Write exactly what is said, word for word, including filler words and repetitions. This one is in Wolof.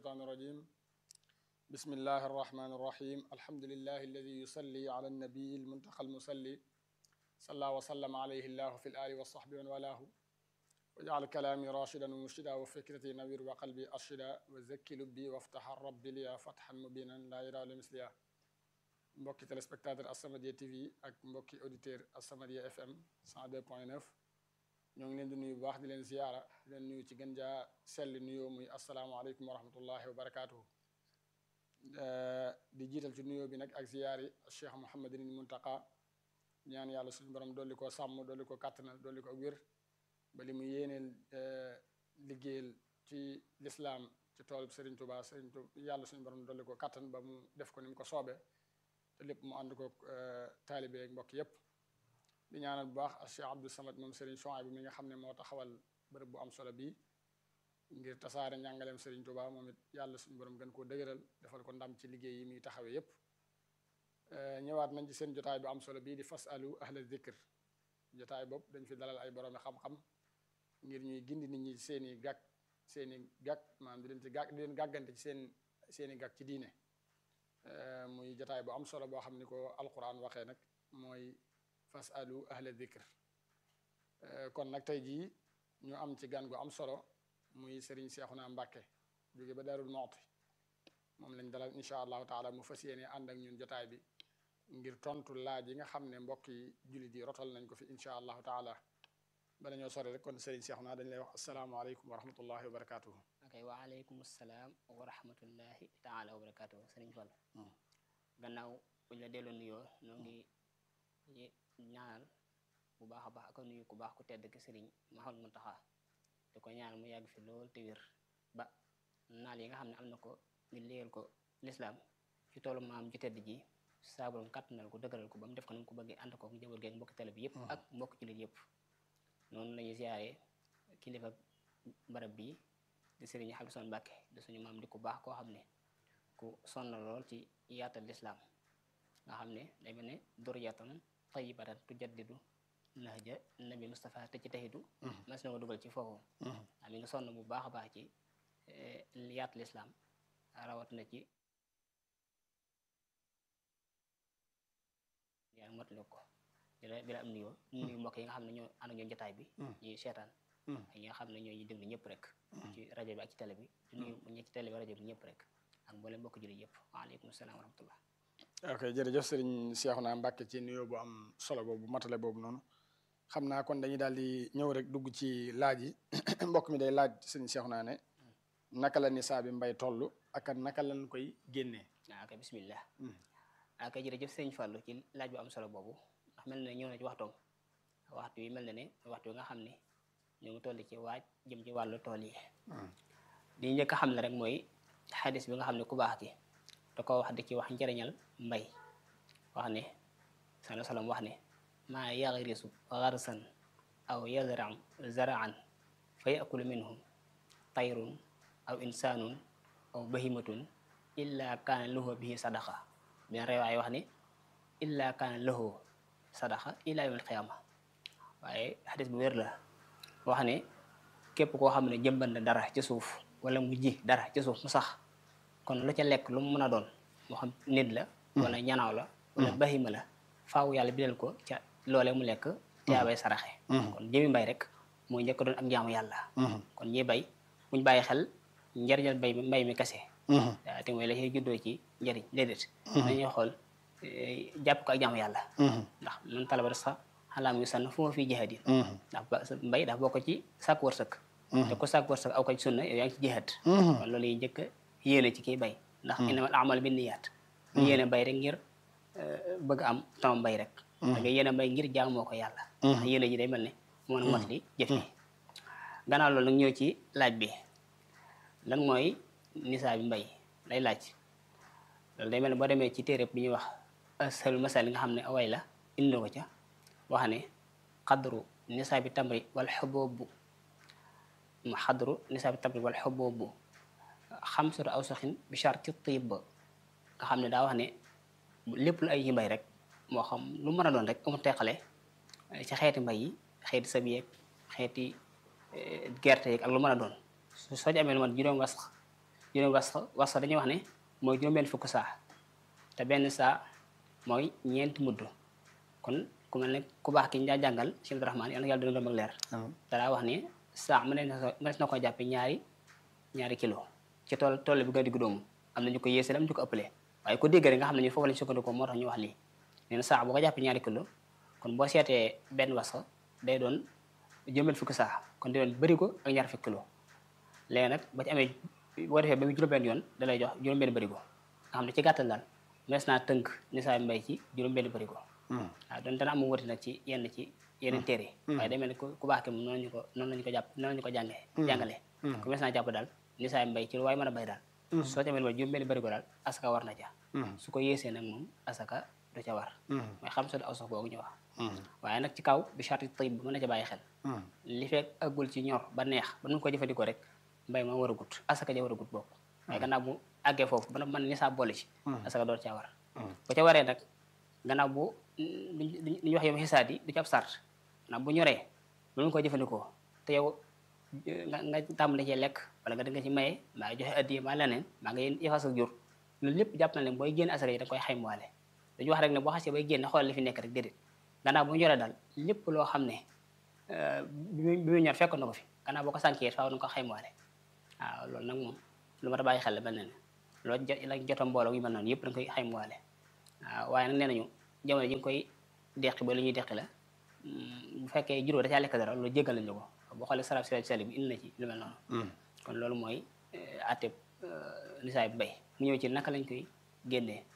الشيطان الرجيم بسم الله الرحمن الرحيم الحمد لله الذي يصلي على النبي المنتقى المصلي صلى وسلم عليه الله في الآل والصحب ومن والاه وجعل كلامي راشدا ومرشدا وفكرتي نوير وقلبي أرشدا وزكي لبي وافتح ربي لي فتحا مبينا لا يرى لمثلها mbokki téléspectateur As-Samadiyya T V ak mbokki auditeur As-Samadiyya F M cent deux point neuf ñoo ngi leen di nuyu bu baax di leen ziyaara di leen nuyu ci gën jaa selli nuyoo muy asalaamaaleykum wa rahmatullahi wa barakaatuhu di jiital ci nuyoo bi nag ak ziyaari Cheikh Mouhamadinil Muntaqa ñaan yàlla suñu borom dolli ko sàmm dolli ko kàttanal dolli ko wér ba li mu yéeneel liggéeyal ci lislaam ci toolub Serigne Touba Serigne Touba yàlla suñu borom dolli ko kàttan ba mu def ko ni mu ko soobee te lépp mu ànd ko taalibe ak mbokk yépp di ñaanal bu baax Cheikh Abdou Samad moom Serigne Chouaïbou bi mi nga xam ne moo taxawal bërëb bu am solo bii ngir tasaare njàngaleem Serigne Touba moom it yàlla suñu borom gën koo dëgëral defal ko ndam ci liggéey yi muy taxawee yépp ñëwaat nañ ci seen jotaay bu am solo bii di fasalu ahla zikr jotaay boobu dañ fi dalal ay boroomi xam-xam ngir ñuy gindi nit ñi seen i gàkk seen i gàkk maanaam di leen ci gàkk di leen gàggante ci seen seen i gàkk ci diine muy jotaay bu am solo boo xam ni ko alquran waxee nag mooy fasalu ahla zikr kon nag tey jii ñu am ci gan gu am solo muy Serigne Cheikhouna Mbacké jóge ba Darou Mouhty moom lañ dalal incha allahu taala mu fas yéene ànd ak ñun jotaay bi ngir tontu laaj yi nga xam ne mbokk yi jullit yi rotal nañ ko fi incha allahu taala bala ñoo sore rek kon Serigne Cheikhouna dañ lay wax asalaamaaleykum wa rahmatullahi wa barakatuhu. ok waaleykum salaam wa rahmatullahi taala wa barakatuhu Serigne Fall. gannaaw buñ la delloo nuyoo ñoo ngi ñaanal bu baax a baax ak nuyu ku baax ku tedd ki Serigne Mouhamadou Mountakha di ko ñaanal mu yàgg fi lool te wér ba naal yi nga xam ne am na ko ngir liggéeyal ko lislaam ci toolu maam ju tedd ji saaburam kàttanal ko dëgëral ko ba mu def ko ni mu ko bëggee ànd ko njaboot geeg mbokki télé bi yëpp ak mbokki jullit yëpp noonu lañuy ziyaare kilifa barab bi di Serigne Hamidou Mbacké di suñu maam di ku baax koo xam ne ku sonn lool ci yaatal lislaam nga xam ne day mel ne duriyatan tayyibatan tujaddidu nahja nabi Mustafa te ci taxidu mas na ko dugal ci foofu am mi nga sonn bu baax a baax ci yaatal lislaam rawat na ci yaa motali ko di la di la am nuyoo nuyu mbokk yi nga xam ne ñoo ànd ak ñoom jotaay bi ñuy seetaan ak ñi nga xam ne ñoo ñu déglu ñëpp rek ci rajo bi ak ci télé bi di nuyu ñi ci télé bi rajo bi ñëpp rek ak mboolem mbokk jullit yëpp waaleykum salaam wa rahmatullah. ok jërëjëf Serigne Cheikhouna Mbacké ci nuyoo bu am solo boobu matale boobu noonu xam naa kon dañuy daal di ñëw rek dugg ci laaj yi mbokk mi day laaj Serigne Cheikhouna ne naka la nisaa bi mbay toll ak naka lañ koy génnee. waaw kay bismillah. waaw kay jërëjëf Serigne Fallou ci laaj bu am solo boobu ndax mel na ne ñëw na ci waxtoom waxtu yi mel na ne waxtu yi nga xam ne ñoo ngi toll ci waaj jëm ci wàllu tool yi. li njëkk a xam ne rek mooy xadis bi nga xam ne ku baax ki da ko wax di ci wax njëriñal mbay wax ne sallallahu alayhi wa sallam wax ne maa yagrisu garsan aw yazra'u zar'an fa yakulu minhu tayrun aw insanun aw bahimatun illa kaana lahu bihi sadaqa benn rewaay wax ne illa kaana lahu sadaqa ila yawmil qiyaama waaye xadis bu wér la wax ne képp koo xam ne jëmbat na dara ci suuf wala mu ji dara ci suuf mu sax kon lu ca lekk lu mu mën a doon moo xam nit la wala ñanaaw la wala bahima la faaw yàlla bidal ko ca loolee mu lekk tiyaabay saraxe kon jëmi mbay rek mooy njëkk doon ak jaamu yàlla kon ñi bay buñ bàyyi xel njariñal bay mbay mi kese daa te mooy la ciy juddoo ci njëriñ déedéet dañuy xool jàpp ko ak jaamu yàlla ndax man talaba sax xalaam yu sann fu ma fii jihaad yi ndax mbay dafa bokk ci sàkk wërsëg te ko sàkk wërsëg aw ko ci sunna yow yaa ngi ci jihaad kon loolu yi njëkk yéene ci kiy bay ndax innamal a'maalu binniyaat ñu yéene bay rek ngir bëgg am tam bay rek da nga yéene bay ngir jaamoo ko yàlla ndax yéene ji day mel ne moo na mot li jëf yi gannaaw loolu nag ñëw ci laaj bi lan mooy nisaa bi mbay lay laaj loolu day mel ne boo demee ci téere bi ñuy wax ashalul masal nga xam ne away la indi ko ca wax ne xadru nisaa bi tamri wal xuboobu mu xadru nisaa bi tamri wal xuboobu xamsatu aw saxin bi sharti tiib nga xam ne daa wax ne lépp lu ay yi mbay rek moo xam lu mën a doon rek amu teqale ci xeeti mbay yi xeeti sëb yeeg xeeti gerte yeeg ak lu mën a doon soo ci amee lu mat juróom nga sax juróom was was dañuy wax ne mooy juróom-benn fukk saa te benn saa mooy ñeenti mudd kon ku mel ne ku baax ki ñu daa jàngal Cheikh Abdourahmane yàlla na yàlla dina doon ak leer dalaa wax ne saa mënees na mënees na ko jàppe ñaari ñaari kilo ci tool tool bi gën a diggu doomu am na ñu ko yéesale am ñu ko ëppalee waaye ko dégg rek nga xam ne ñu foofu lañu sukkandikoo moo tax ñu wax lii nee na saa boo ko jàppee ñaari kilo kon boo seetee benn wasa day doon juróom-benn fukki saa kon day doon bërigo ak ñaar fukki kilo léegi nag ba ci amee boo defee ba mu juróom-benn yoon da lay jox juróom-benn bërigo nga xam ne ci gàttal daal mees naa tënk nisaay mbay ci juróom-benn bërigo waaw doon dana am wuti nag ci yenn ci yeneen téere yi waaye day mel ne ku baax ki moom noonu lañu ko noonu lañu ko jàpp noonu lañu ko jàngee jàngalee ku mees naa jàpp daal nisaay mbay ci lu waaye mën a bay daal soo ci amee mooy juróom-benn bërigo daal asaka war na ca su ko yéesee nag moom asaka du ca war mooy xam sa aw sax boobu ñu wax waaye nag ci kaw bi charte tayib bi mën na ca bàyyi xel li fekk aggul ci ñor ba neex ba nu ko jëfandikoo rek mbay ma war a gut asaka ja war a gut bokk waaye gannaaw bu àggee foofu ba mën ni saa boole ci asaka door caa war bu ca waree nag gannaaw bu li ñuy wax yow xisaat yi du ci ab sart gannaaw bu ñoree ba nu ko jëfandikoo te yow nga nga tàmbali cee lekk wala nga da nga ci maye maa ngi joxe addiye maa leneen maa nga yéen yefas ak jur loolu lépp jàpp na leen booy génn asaka yi da nga koy xaymaale dañu wax rek ne boo xasee bay génn xoolal li fi nekk rek déedéet gannaaw bu ñoree daal lépp loo xam ne bi muy ñor fekkoon na ko fi gannaaw boo ko sànkee faaw na ko xaymaale waaw loolu nag moom lu ma ta bàyyi xel la mel ne ne loolu la jotam mbooloo yu mel noonu yëpp da nga koy xaymaale waaw waaye nag nee nañu jamono ji nga koy deqi ba lu ñuy deqi la bu fekkee juróo da caa lekk dara loolu jéggal nañu ko boo xoolee saraf si sali bi indi na ci lu mel noonu kon loolu mooy atteb nisaay bu bay mu ñëw ci naka lañ koy génnee